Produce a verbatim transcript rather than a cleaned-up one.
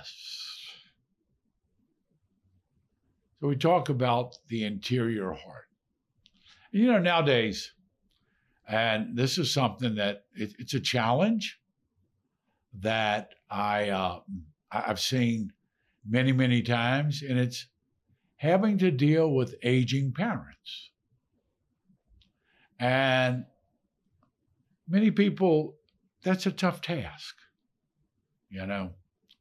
us. So we talk about the interior heart. You know, nowadays, and this is something that it, it's a challenge that I uh, I- I've seen many many times, and it's having to deal with aging parents. And many people, that's a tough task, you know.